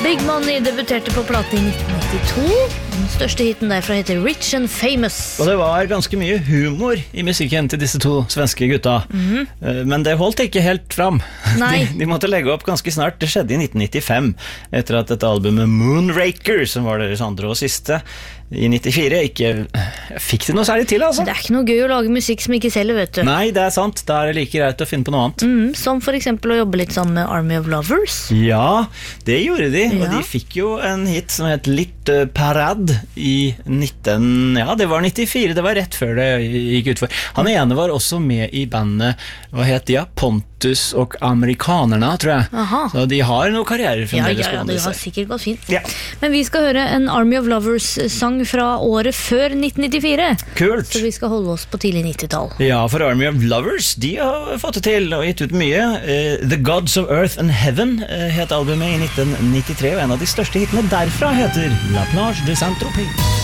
Big Money debuterte på plate i 1992. Den største hiten derfra heter Rich and Famous. Og det var ganske mye humor i musikken til disse to svenske gutta. Men det holdt ikke helt fram. De måtte legge opp ganske snart. Det skjedde i 1995, etter at dette albumet Moonraker, som var deres andre og siste, i 94 ikke fikk det noe særlig til, altså. Det er ikke noe gøy å lage musikk som ikke selger, vet du. Nei, det er sant. Da er det like greit å finne på noe annet. Som for eksempel å jobbe litt sammen med Army of Lovers. Ja, det gjorde de, og de fikk jo en hit som het Litt Parad i 94, det var rett før det gikk ut for. Han ene var også med i bandet, hva het de? Pontus og Amerikanerna, tror jeg. Aha. Så de har noe karriere fremdeles. Ja, det har sikkert gått fint. Men vi skal høre en Army of Lovers-sang fra året før 1994. Kult! Så vi skal holde oss på tidlig 90-tall. Ja, for Army of Lovers, de har fått det til og gitt ut mye. The Gods of Earth and Heaven het albumet i 1993, og en av de største hitene derfra heter La Plage de Saint-Tropez.